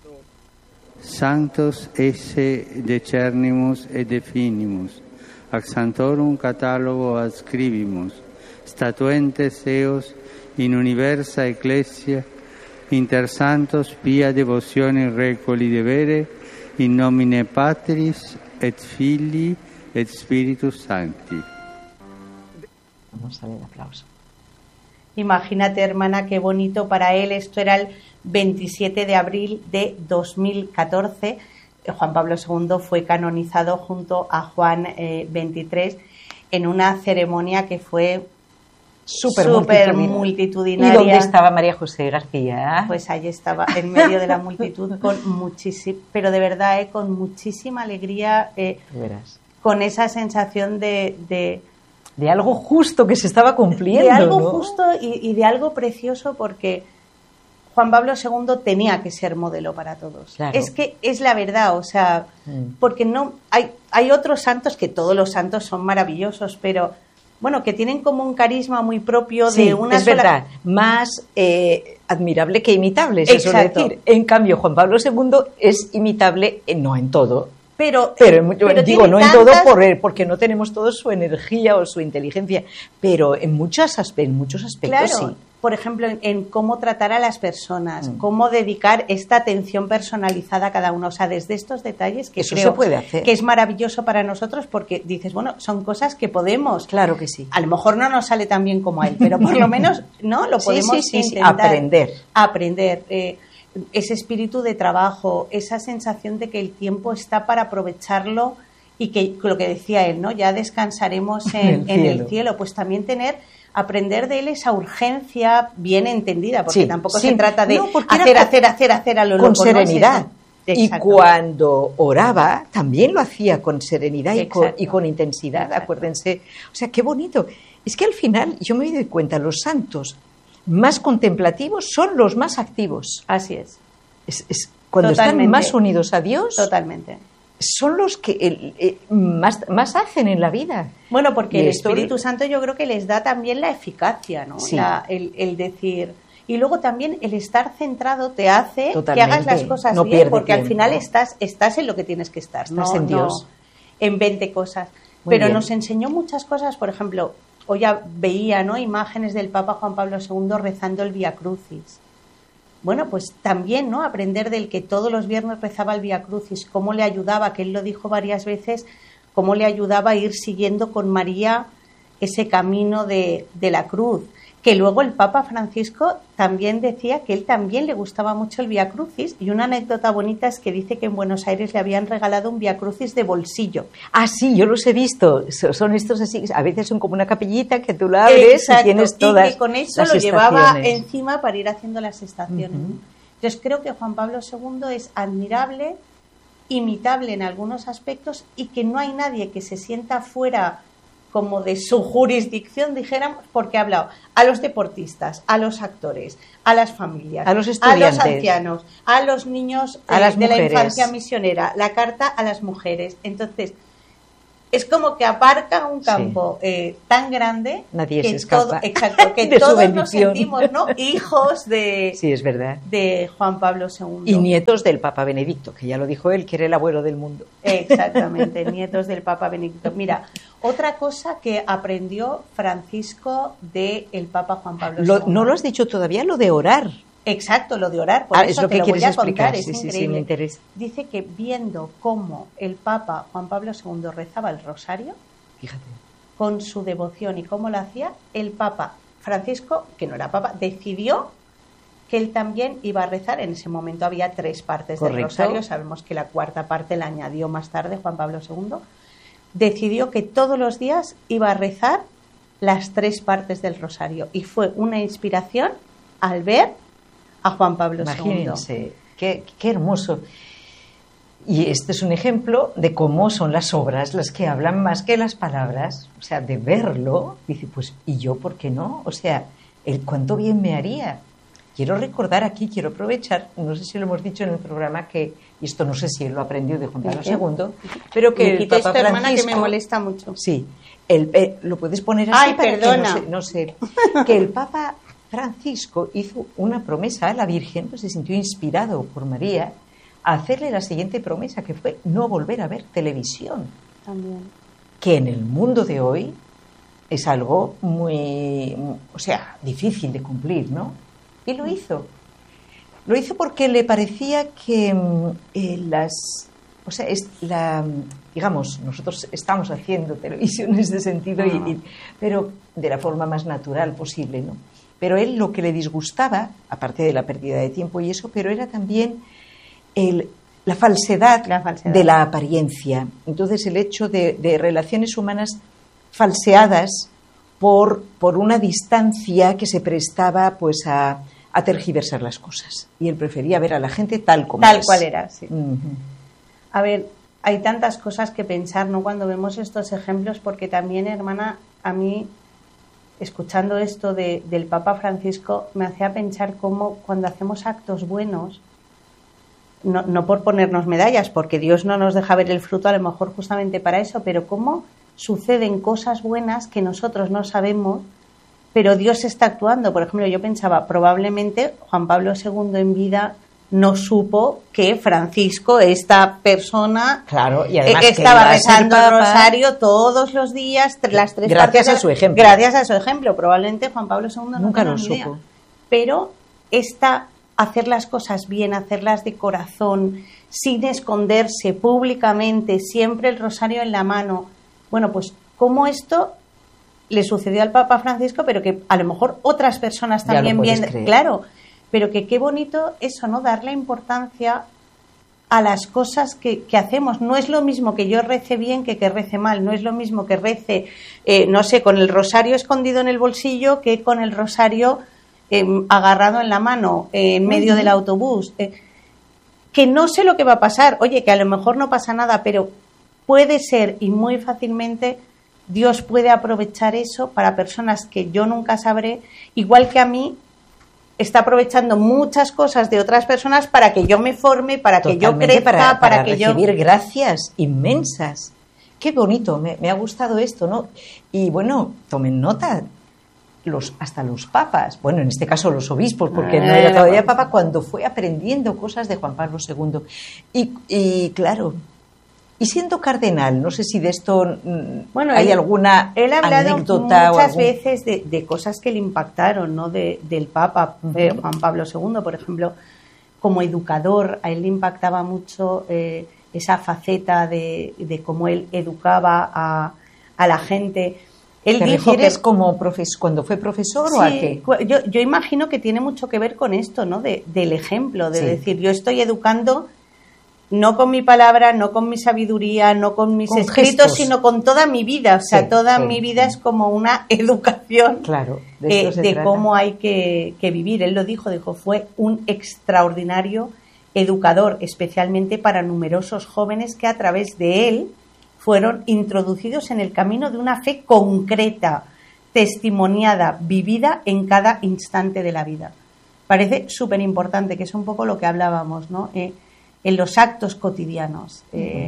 Sanctos esse decernimus et definimus, ac sanctorum catalogo adscribimus, statuentes eos in universa ecclesia, inter santos pia devocione recoli devere, in nomine Patris et Filii et Spiritus Sancti. Vamos a ver el aplauso. Imagínate, hermana, qué bonito para él. Esto era el 27 de abril de 2014. Juan Pablo II fue canonizado junto a Juan XXIII en una ceremonia que fue súper multitudinaria. ¿Y dónde estaba María José García? Pues allí estaba, en medio de la multitud, pero de verdad, con muchísima alegría, con esa sensación de algo justo que se estaba cumpliendo. De algo, ¿no?, justo y de algo precioso, porque Juan Pablo II tenía que ser modelo para todos. Claro. Es que es la verdad, o sea, porque no hay otros santos, que todos los santos son maravillosos, pero bueno, que tienen como un carisma muy propio, sí, de una es sola... verdad, más admirable que imitable, se suele decir. En cambio, Juan Pablo II es imitable, no en todo, pero digo, no en todo porque no tenemos todos su energía o su inteligencia, pero en muchos aspectos, claro, sí. Por ejemplo, en cómo tratar a las personas, cómo dedicar esta atención personalizada a cada uno, o sea, desde estos detalles que eso creo se puede hacer, que es maravilloso para nosotros, porque dices, bueno, son cosas que podemos. Claro que sí. A lo mejor no nos sale tan bien como a él, pero por lo menos no lo podemos intentar aprender. Ese espíritu de trabajo, esa sensación de que el tiempo está para aprovecharlo, y que lo que decía él, ¿no? Ya descansaremos en el cielo. Pues también aprender de él esa urgencia bien entendida, porque tampoco se trata de hacer a lo loco. Con serenidad. Y Exacto. cuando oraba, también lo hacía con serenidad y con intensidad. Exacto. Acuérdense. O sea, qué bonito. Es que al final, yo me doy cuenta, los santos más contemplativos son los más activos. Así es. Cuando están más unidos a Dios. Totalmente. Son los que más hacen en la vida. Bueno, porque el Espíritu Santo yo creo que les da también la eficacia, ¿no? Sí. El decir... Y luego también el estar centrado te hace que hagas las cosas bien, porque al final estás en lo que tienes que estar. Estás en Dios. No en 20 cosas. Muy Pero bien. nos enseñó muchas cosas. Por ejemplo, hoy ya veía, ¿no?, imágenes del Papa Juan Pablo II rezando el Vía Crucis. Bueno, pues también, ¿no?, aprender del que todos los viernes rezaba el Vía Crucis, cómo le ayudaba, que él lo dijo varias veces, cómo le ayudaba a ir siguiendo con María ese camino de la cruz. Que luego el Papa Francisco también decía que él también le gustaba mucho el Vía Crucis, y una anécdota bonita es que dice que en Buenos Aires le habían regalado un Vía Crucis de bolsillo. Ah, sí, yo los he visto, son estos así, a veces son como una capillita que tú la abres. Exacto. Y tienes todas. Y que con eso lo llevaba encima para ir haciendo las estaciones. Entonces creo que Juan Pablo II es admirable, imitable en algunos aspectos, y que no hay nadie que se sienta fuera como de su jurisdicción, dijéramos, porque ha hablado a los deportistas, a los actores, a las familias, a los estudiantes, a los ancianos, a los niños a las de mujeres. La infancia misionera, la carta a las mujeres. Entonces, es como que abarca un campo tan grande. Nadie se escapa. Que todos nos sentimos, ¿no?, hijos de, sí, es verdad, de Juan Pablo II. Y nietos del Papa Benedicto, que ya lo dijo él, que era el abuelo del mundo. Exactamente, nietos del Papa Benedicto. Mira, otra cosa que aprendió Francisco del Papa Juan Pablo II. No lo has dicho todavía, lo de orar. Exacto, lo de orar, por eso es lo te que lo voy a contar, explicar. Es increíble. Sí, me interesa. Dice que viendo cómo el Papa Juan Pablo II rezaba el rosario, fíjate, con su devoción y cómo lo hacía, el Papa Francisco, que no era Papa, decidió que él también iba a rezar. En ese momento había 3 partes del rosario, sabemos que la 4ª parte la añadió más tarde Juan Pablo II, decidió que todos los días iba a rezar las 3 partes del rosario, y fue una inspiración al ver a Juan Pablo II. Imagínense, qué hermoso. Y este es un ejemplo de cómo son las obras las que hablan más que las palabras. O sea, de verlo, dice, pues, ¿y yo por qué no? O sea, cuánto bien me haría. Quiero recordar aquí, quiero aprovechar, no sé si lo hemos dicho en el programa, que, y esto no sé si él lo aprendió de Juan Pablo II, pero que el Papa Francisco... hermana, que me molesta mucho. Sí, lo puedes poner así. Ay, para perdona. Que no sé, que el Papa Francisco hizo una promesa a la Virgen, pues se sintió inspirado por María, a hacerle la siguiente promesa, que fue no volver a ver televisión. También. Que en el mundo de hoy es algo muy, o sea, difícil de cumplir, ¿no? Y lo hizo. Lo hizo porque le parecía que digamos, nosotros estamos haciendo televisión en ese sentido, pero de la forma más natural posible, ¿no? Pero él lo que le disgustaba, aparte de la pérdida de tiempo y eso, pero era también la falsedad de la apariencia. Entonces, el hecho de relaciones humanas falseadas por una distancia que se prestaba pues a tergiversar las cosas. Y él prefería ver a la gente tal como tal es. cual era, sí. Uh-huh. A ver, hay tantas cosas que pensar, ¿no?, cuando vemos estos ejemplos, porque también, hermana, a mí, escuchando esto del Papa Francisco, me hacía pensar cómo cuando hacemos actos buenos, no por ponernos medallas, porque Dios no nos deja ver el fruto a lo mejor justamente para eso, pero cómo suceden cosas buenas que nosotros no sabemos, pero Dios está actuando. Por ejemplo, yo pensaba, probablemente Juan Pablo II en vida no supo que Francisco, esta persona, claro, y además estaba rezando el rosario todos los días, las 3 gracias a su ejemplo. Gracias a su ejemplo. Probablemente Juan Pablo II nunca lo supo. Idea. Pero hacer las cosas bien, hacerlas de corazón, sin esconderse públicamente, siempre el rosario en la mano. Bueno, pues como esto le sucedió al Papa Francisco, pero que a lo mejor otras personas también vienen, claro, pero que qué bonito eso, ¿no? Darle importancia a las cosas que hacemos. No es lo mismo que yo rece bien que rece mal, no es lo mismo que rece, no sé, con el rosario escondido en el bolsillo que con el rosario agarrado en la mano, en medio del autobús. Que no sé lo que va a pasar, oye, que a lo mejor no pasa nada, pero puede ser, y muy fácilmente Dios puede aprovechar eso para personas que yo nunca sabré, igual que a mí está aprovechando muchas cosas de otras personas para que yo me forme, para que yo crezca, para que recibir gracias inmensas. Qué bonito, me ha gustado esto, ¿no? Y bueno, tomen nota, hasta los papas, bueno, en este caso los obispos, porque no era todavía papa, cuando fue aprendiendo cosas de Juan Pablo II. Y claro, y siendo cardenal, no sé si de esto hay alguna él ha hablado anécdota muchas veces de cosas que le impactaron, ¿no?, del Papa Juan Pablo II, por ejemplo, como educador, a él le impactaba mucho esa faceta de cómo él educaba a la gente. Él ¿Te dijo refieres como cuando fue profesor o a qué? Yo imagino que tiene mucho que ver con esto, ¿no?, del ejemplo, de decir, yo estoy educando no con mi palabra, no con mi sabiduría, no con mis escritos, gestos, sino con toda mi vida. O sea, toda mi vida es como una educación, claro, de cómo hay que vivir. Él lo dijo, fue un extraordinario educador, especialmente para numerosos jóvenes que a través de él fueron introducidos en el camino de una fe concreta, testimoniada, vivida en cada instante de la vida. Parece súper importante, que es un poco lo que hablábamos, ¿no? En los actos cotidianos.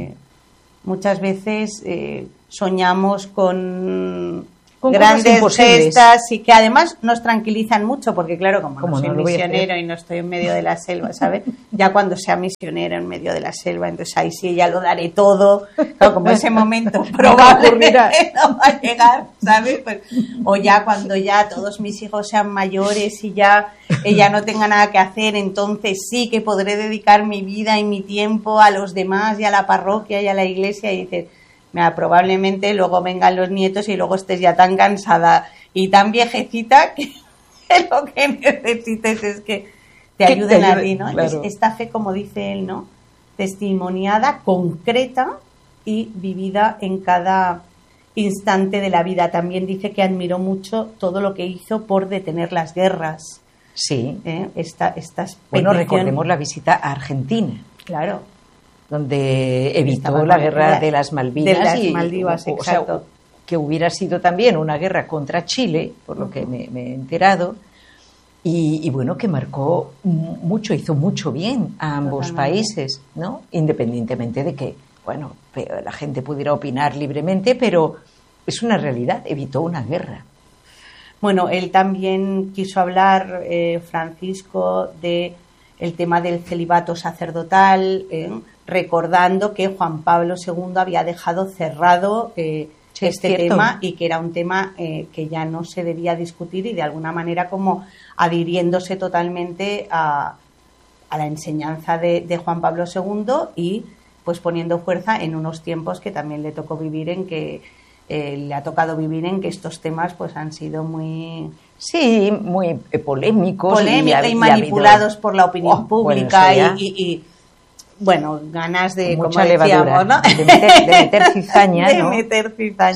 Muchas veces soñamos con grandes gestas y que además nos tranquilizan mucho, porque claro, como no soy misionero y no estoy en medio de la selva, ¿sabes? Ya cuando sea misionero en medio de la selva, entonces ahí sí ya lo daré todo, claro, como ese momento probablemente no va a llegar, ¿sabes? Pues, o ya cuando ya todos mis hijos sean mayores y ya no tenga nada que hacer, entonces sí que podré dedicar mi vida y mi tiempo a los demás y a la parroquia y a la iglesia, y dices, mira, probablemente luego vengan los nietos y luego estés ya tan cansada y tan viejecita que lo que necesites es que te ayuden a ti, ¿no? Claro. Esta fe, como dice él, ¿no?, testimoniada, concreta y vivida en cada instante de la vida. También dice que admiró mucho todo lo que hizo por detener las guerras. Sí. Bueno, recordemos la visita a Argentina. Claro. Donde evitó la guerra de las Malvinas. De las Maldivas, exacto. O sea, que hubiera sido también una guerra contra Chile, por lo que me he enterado, y bueno, que marcó mucho, hizo mucho bien a ambos países, ¿no? Independientemente de que, bueno, la gente pudiera opinar libremente, pero es una realidad, evitó una guerra. Bueno, él también quiso hablar, Francisco, de el tema del celibato sacerdotal, recordando que Juan Pablo II había dejado cerrado este tema y que era un tema que ya no se debía discutir y de alguna manera como adhiriéndose totalmente a la enseñanza de Juan Pablo II y pues poniendo fuerza en unos tiempos que también le tocó vivir le ha tocado vivir en que estos temas pues han sido muy polémicos y manipulados por la opinión pública y bueno, ganas de, mucha como decíamos, ¿no? de meter cizaña, ¿no? De meter cizaña.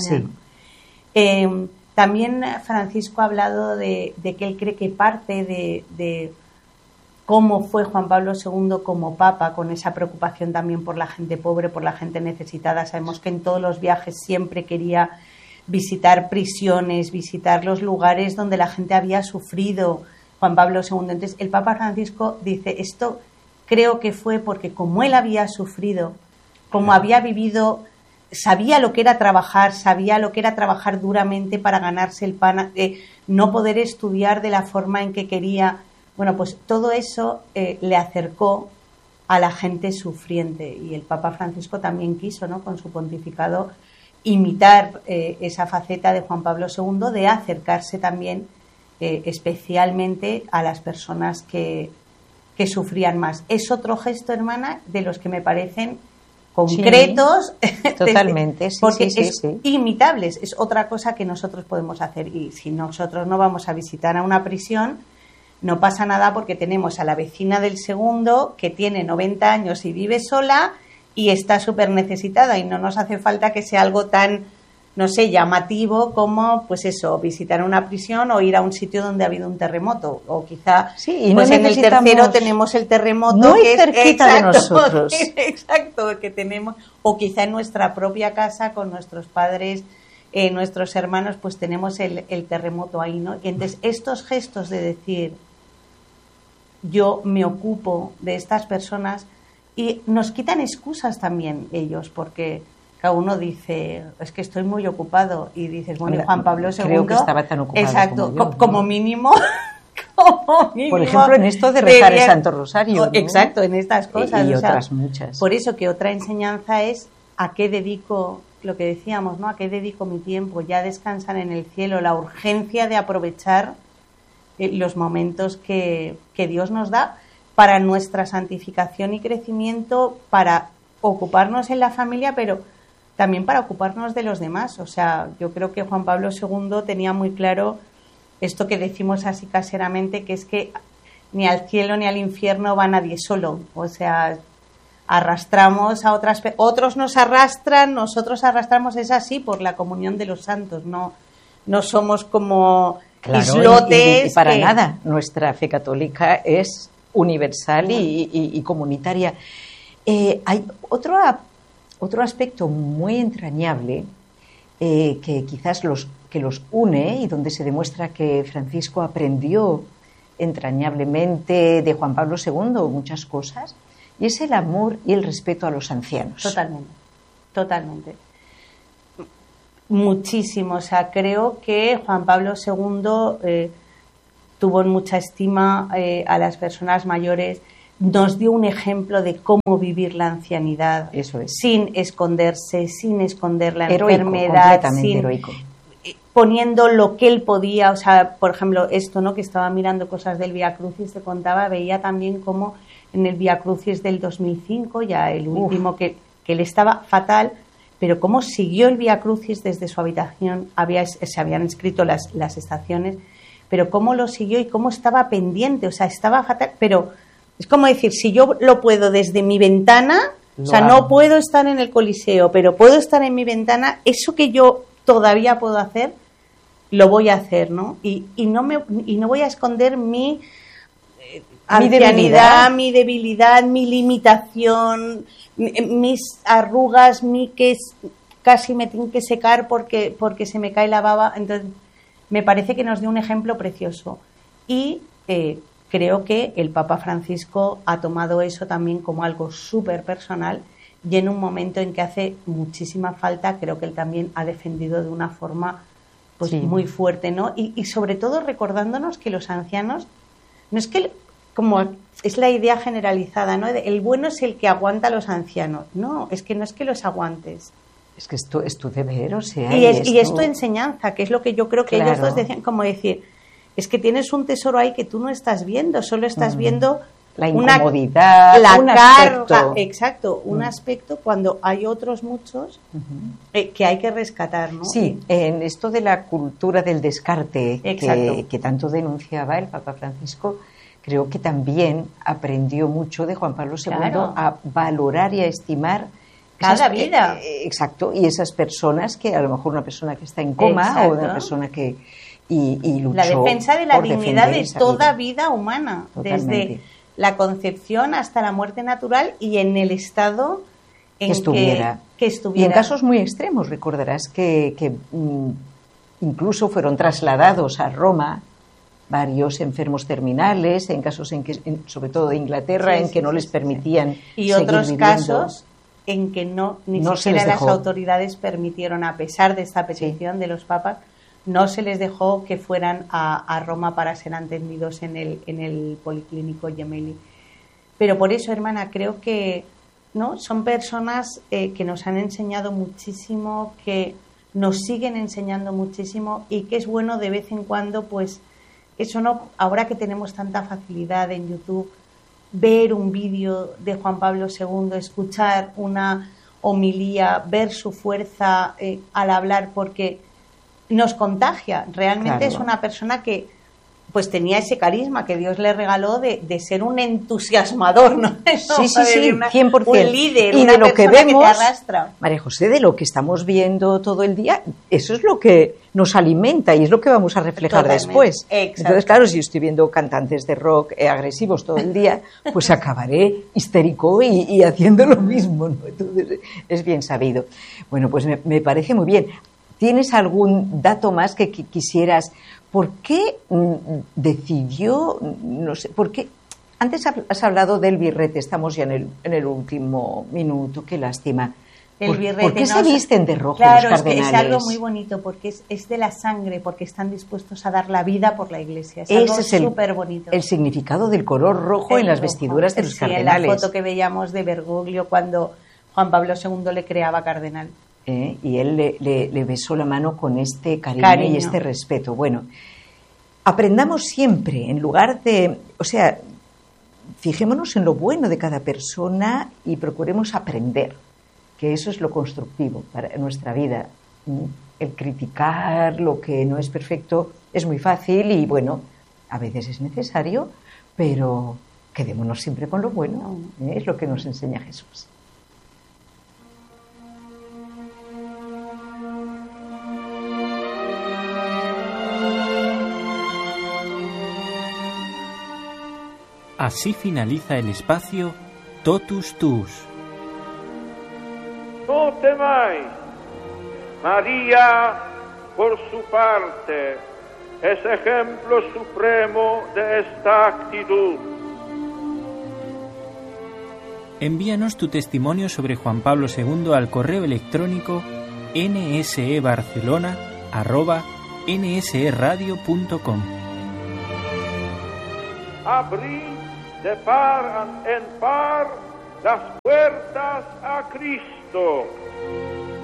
Sí. También Francisco ha hablado de que él cree que parte de cómo fue Juan Pablo II como Papa, con esa preocupación también por la gente pobre, por la gente necesitada. Sabemos que en todos los viajes siempre quería visitar prisiones, visitar los lugares donde la gente había sufrido, Juan Pablo II. Entonces, el Papa Francisco dice, esto creo que fue porque como él había sufrido, como había vivido, sabía lo que era trabajar duramente para ganarse el pan, no poder estudiar de la forma en que quería. Bueno, pues todo eso le acercó a la gente sufriente y el Papa Francisco también quiso, ¿no?, con su pontificado, imitar esa faceta de Juan Pablo II de acercarse también especialmente a las personas que sufrían más. Es otro gesto, hermana, de los que me parecen concretos, totalmente, porque es imitables, es otra cosa que nosotros podemos hacer. Y si nosotros no vamos a visitar a una prisión, no pasa nada porque tenemos a la vecina del segundo que tiene 90 años y vive sola y está súper necesitada y no nos hace falta que sea algo tan, no sé, llamativo como, pues eso, visitar una prisión o ir a un sitio donde ha habido un terremoto. O quizá y pues en el tercero tenemos el terremoto muy que cerquita de nosotros. Exacto, que tenemos. O quizá en nuestra propia casa con nuestros padres, nuestros hermanos, pues tenemos el terremoto ahí, ¿no? Y entonces estos gestos de decir, yo me ocupo de estas personas, y nos quitan excusas también ellos, porque cada uno dice, es que estoy muy ocupado, y dices, bueno, Juan Pablo II creo que estaba tan ocupado exacto, como yo, ¿no? como mínimo por ejemplo, en esto de rezar el Santo Rosario, ¿no? Exacto, en estas cosas y otras muchas. Por eso que otra enseñanza es a qué dedico, lo que decíamos, ¿no?, a qué dedico mi tiempo. Ya descansan en el cielo, la urgencia de aprovechar los momentos que Dios nos da para nuestra santificación y crecimiento, para ocuparnos en la familia, pero también para ocuparnos de los demás. O sea, yo creo que Juan Pablo II tenía muy claro esto que decimos así caseramente, que es que ni al cielo ni al infierno va nadie solo. O sea, arrastramos a otros nos arrastran, nosotros arrastramos, es así, por la comunión de los santos. No somos como islotes. Y para nada, nuestra fe católica es universal y comunitaria. Hay otro aspecto muy entrañable que quizás los une y donde se demuestra que Francisco aprendió entrañablemente de Juan Pablo II muchas cosas, y es el amor y el respeto a los ancianos. Totalmente. Muchísimo. O sea, creo que Juan Pablo II tuvo en mucha estima a las personas mayores, nos dio un ejemplo de cómo vivir la ancianidad. Eso es. Sin esconderse, sin esconder la heroico, enfermedad, completamente heroico. Poniendo lo que él podía. O sea, por ejemplo, esto, ¿no?, que estaba mirando cosas del Vía Crucis, te contaba, veía también cómo en el Vía Crucis del 2005, ya el último, que él estaba fatal, pero cómo siguió el Vía Crucis desde su habitación, se habían inscrito las estaciones, pero cómo lo siguió y cómo estaba pendiente. O sea, estaba fatal, pero es como decir, si yo lo puedo desde mi ventana, o sea, no puedo estar en el Coliseo, pero puedo estar en mi ventana, eso que yo todavía puedo hacer, lo voy a hacer, ¿no? Y no voy a esconder mi ancianidad, mi debilidad, mi limitación, mis arrugas, que casi me tienen que secar porque se me cae la baba. Entonces, me parece que nos dio un ejemplo precioso. Y creo que el Papa Francisco ha tomado eso también como algo súper personal, y en un momento en que hace muchísima falta, creo que él también ha defendido de una forma muy fuerte, ¿no? Y sobre todo recordándonos que los ancianos, no es que como es la idea generalizada, ¿no? El bueno es el que aguanta a los ancianos. No es que los aguantes. Es que es tu deber, o sea... Y es tu enseñanza, que es lo que yo creo que claro. ellos dos decían, como decir, es que tienes un tesoro ahí que tú no estás viendo, solo estás viendo... La incomodidad, la un carga, aspecto. exacto, un aspecto cuando hay otros muchos que hay que rescatar, ¿no? Sí, en esto de la cultura del descarte que tanto denunciaba el Papa Francisco, creo que también aprendió mucho de Juan Pablo II Claro. a valorar y a estimar Cada vida. Exacto, y esas personas que a lo mejor una persona que está en coma Exacto. o una persona que y luchó La defensa de la por dignidad defender de esa toda vida humana, Totalmente. desde la concepción hasta la muerte natural y en el estado en que estuviera. Y en casos muy extremos, recordarás que incluso fueron trasladados a Roma varios enfermos terminales, en casos en que, sobre todo de Inglaterra, en que no les permitían y seguir otros viviendo. casos en que ni No se siquiera les las dejó. autoridades permitieron, a pesar de esta petición de los papas, no se les dejó que fueran a Roma para ser atendidos en el Policlínico Gemelli. Pero por eso, hermana, creo que ¿no? Son personas que nos han enseñado muchísimo, que nos siguen enseñando muchísimo y que es bueno de vez en cuando, pues, eso no, ahora que tenemos tanta facilidad en YouTube, ver un vídeo de Juan Pablo II, escuchar una homilía, ver su fuerza al hablar, porque nos contagia. Realmente Claro. es una persona que pues tenía ese carisma que Dios le regaló de ser un entusiasmador, ¿no? Sí, 100%. Un líder, y una de lo que persona vemos, te arrastra. María José, de lo que estamos viendo todo el día, eso es lo que nos alimenta y es lo que vamos a reflejar Totalmente. después. Exacto. Entonces, claro, si yo estoy viendo cantantes de rock agresivos todo el día, pues acabaré histérico y haciendo lo mismo, ¿no? Entonces, es bien sabido. Bueno, pues me parece muy bien. ¿Tienes algún dato más que quisieras? ¿Por qué decidió, no sé, por qué? Antes has hablado del birrete, estamos ya en el último minuto, qué lástima. ¿Por qué se visten de rojo claro, los cardenales? Es que es algo muy bonito, porque es de la sangre, porque están dispuestos a dar la vida por la Iglesia. Es algo súper bonito. El significado del color rojo en las vestiduras de los cardenales. En la foto que veíamos de Bergoglio cuando Juan Pablo II le creaba cardenal. Y él le besó la mano con este cariño y este respeto. Bueno, aprendamos siempre, en lugar de... O sea, fijémonos en lo bueno de cada persona y procuremos aprender, que eso es lo constructivo para nuestra vida. El criticar lo que no es perfecto es muy fácil y, bueno, a veces es necesario, pero quedémonos siempre con lo bueno. Es lo que nos enseña Jesús. Así finaliza el espacio Totus Tuus. No temáis. María, por su parte, es ejemplo supremo de esta actitud. Envíanos tu testimonio sobre Juan Pablo II al correo electrónico nsebarcelona@nseradio.com. Abrid de par en par las puertas a Cristo.